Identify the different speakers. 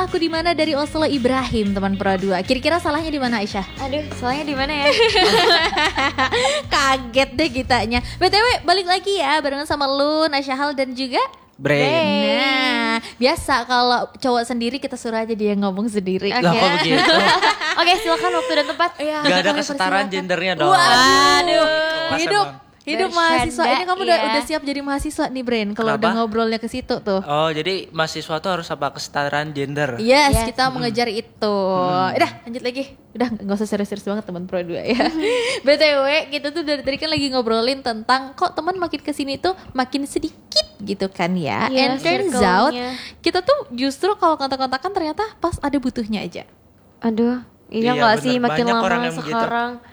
Speaker 1: Salahku di mana dari Oslo Ibrahim, teman Pro 2. Kira-kira salahnya di mana, Aisyah?
Speaker 2: Aduh, salahnya di mana ya?
Speaker 1: Kaget deh kitanya. BTW balik lagi ya barengan sama lu, Nasyahal dan juga
Speaker 3: Brain.
Speaker 1: Nah, biasa kalau cowok sendiri kita suruh aja dia ngomong sendiri.
Speaker 2: Oke.
Speaker 3: Lah kok begitu?
Speaker 2: Oke, silakan waktu dan tempat.
Speaker 1: Iya.
Speaker 3: Gak ada kesetaraan gendernya dong.
Speaker 1: Waduh,
Speaker 3: Kelas
Speaker 1: hidup
Speaker 2: Bercanda,
Speaker 1: mahasiswa. Ini kamu
Speaker 2: iya.
Speaker 1: udah siap jadi mahasiswa nih, Brain. Kalau udah
Speaker 3: Kenapa?
Speaker 1: ngobrolnya ke situ tuh.
Speaker 3: Oh, jadi mahasiswa tuh harus apa? Kesetaraan gender.
Speaker 1: Yes,
Speaker 2: Yes.
Speaker 1: kita mengejar itu. Udah, lanjut lagi. Udah, gak usah serius-serius banget teman Pro 2 ya. BTW, kita tuh dari tadi kan lagi ngobrolin tentang kok teman makin kesini tuh makin sedikit gitu kan ya.
Speaker 2: Iya,
Speaker 1: And turns out,
Speaker 2: circle-nya.
Speaker 1: kita tuh justru kalau kontak-kontakan ternyata pas ada butuhnya aja.
Speaker 2: Aduh, iya
Speaker 3: Iya,
Speaker 2: nggak
Speaker 3: bener.
Speaker 2: sih makin
Speaker 3: Banyak orang
Speaker 2: lama
Speaker 3: yang begitu.
Speaker 2: sekarang.